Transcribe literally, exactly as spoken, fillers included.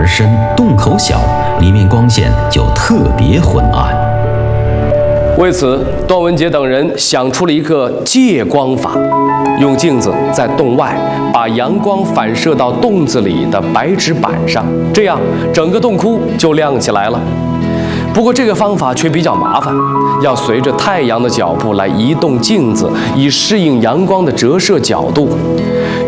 深，洞口小，里面光线就特别昏暗。 为此，段文杰等人想出了一个借光法，用镜子在洞外把阳光反射到洞子里的白纸板上，这样整个洞窟就亮起来了。不过这个方法却比较麻烦，要随着太阳的脚步来移动镜子，以适应阳光的折射角度。